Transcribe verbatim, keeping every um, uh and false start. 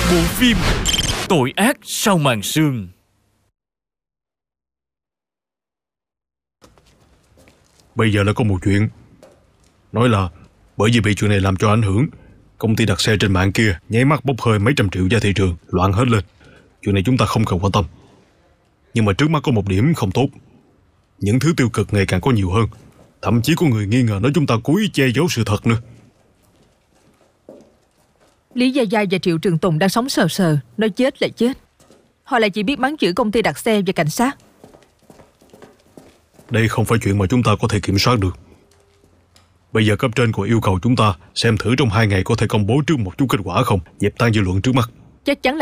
Bộ phim Tội ác sau màn sương. Bây giờ là có một chuyện. Nói là bởi vì bị chuyện này làm cho ảnh hưởng, công ty đặt xe trên mạng kia nháy mắt bốc hơi mấy trăm triệu ra thị trường, loạn hết lên. Chuyện này chúng ta không cần quan tâm. Nhưng mà trước mắt có một điểm không tốt. Những thứ tiêu cực ngày càng có nhiều hơn. Thậm chí có người nghi ngờ nói chúng ta cố ý che giấu sự thật nữa. Lý Gia Gia và Triệu Trường Tùng đang sống sờ sờ, nói chết là chết. Họ lại chỉ biết mắng chửi công ty đặt xe và cảnh sát. Đây không phải chuyện mà chúng ta có thể kiểm soát được. Bây giờ cấp trên còn yêu cầu chúng ta xem thử trong hai ngày có thể công bố trước một chút kết quả không, dẹp tan dư luận trước mắt. Chắc chắn là